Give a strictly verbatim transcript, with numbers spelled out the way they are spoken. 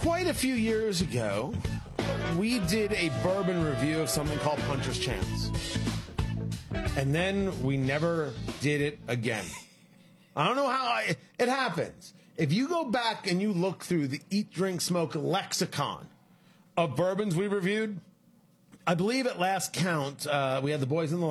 quite a few years ago, we did a bourbon review of something called Puncher's Chance. And then we never did it again. I don't know how I, it happens. If you go back and you look through the Eat, Drink, Smoke lexicon of bourbons we reviewed, I believe at last count, uh, we had the boys in the